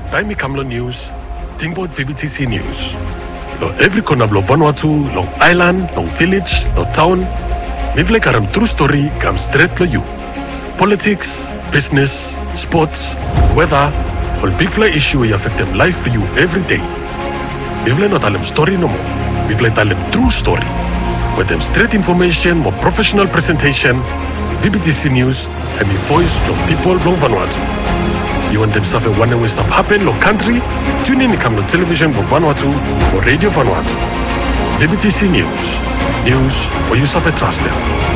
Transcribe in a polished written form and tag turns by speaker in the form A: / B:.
A: Taimi Kamlo News, Tingboard VBTC News. Lo every corner of Vanuatu, long island, long village, long town. Mivle karam true story comes straight to you. Politics, business, sports, weather, all big fly issue affect them life for you every day. Mivle not alem story no more. Mivle alem true story. With them straight information, more professional presentation, VBTC News, and the voice from people from Vanuatu. You want them suffer one way stop happen lo country? Tune in come to television for Vanuatu or radio Vanuatu. VBTC News. News where you suffer trust them.